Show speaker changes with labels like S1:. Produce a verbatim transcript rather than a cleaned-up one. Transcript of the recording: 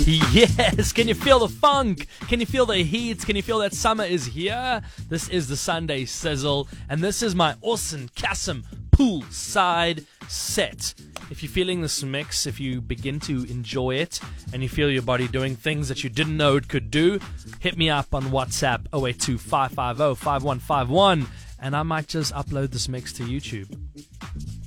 S1: Yes, can you feel the funk? Can you feel the heat? Can you feel that summer is here? This is the Sunday Sizzle, and this is my awesome Kassam poolside set. If you're feeling this mix, if you begin to enjoy it, and you feel your body doing things that you didn't know it could do, hit me up on WhatsApp oh eight two, five five oh, five one five one, and I might just upload this mix to YouTube.